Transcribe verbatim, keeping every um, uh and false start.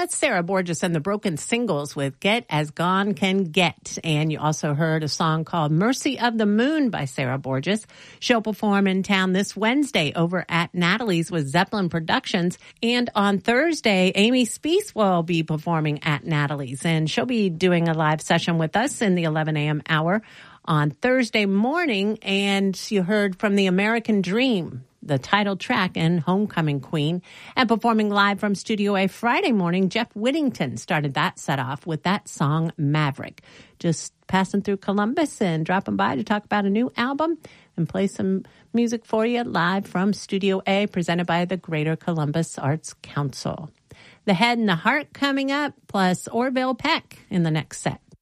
That's Sarah Borges and the Broken Singles with Get As Gone Can Get. And you also heard a song called Mercy of the Moon by Sarah Borges. She'll perform in town this Wednesday over at Natalie's with Zeppelin Productions. And on Thursday, Amy Speece will be performing at Natalie's. And she'll be doing a live session with us in the eleven a.m. hour on Thursday morning. And you heard from the American Dream, the title track, and Homecoming Queen. And performing live from Studio A Friday morning, Jeff Whittington started that set off with that song, Maverick. Just passing through Columbus and dropping by to talk about a new album and play some music for you live from Studio A, presented by the Greater Columbus Arts Council. The Head and the Heart coming up, plus Orville Peck in the next set.